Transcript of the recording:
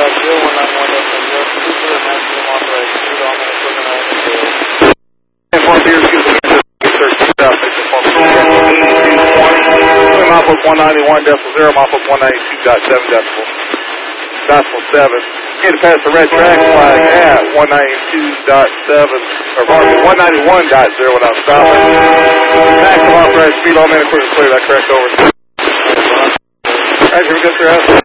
191.0, mop up 192.7 decibel. Decimal 7. Need to pass the red track flag at 192.7, or pardon me, 191.0 without stopping. Maximum authorized speed, all man equipment clear, that correct over. Roger, we go through